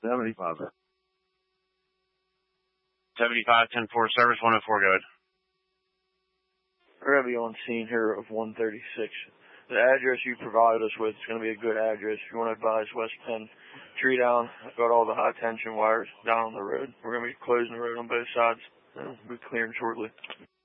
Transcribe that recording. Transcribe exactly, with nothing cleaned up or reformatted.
seventy-five. seventy-five, ten four, service one oh four, go ahead. We're going to be on scene here of one thirty-six. The address you provided us with is going to be a good address. If you want to advise West Penn, tree down, got all the high tension wires down the road. We're going to be closing the road on both sides. We'll be clearing shortly.